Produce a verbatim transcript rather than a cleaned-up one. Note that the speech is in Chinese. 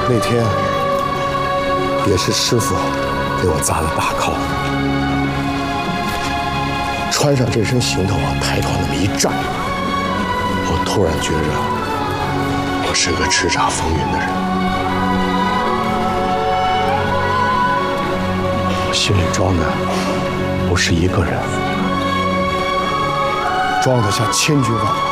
那天也是师傅给我砸的大 call。穿上这身行头往台头那么一站，我突然觉着我是个叱咤风云的人，我心里装的不是一个人，装的像千军万马。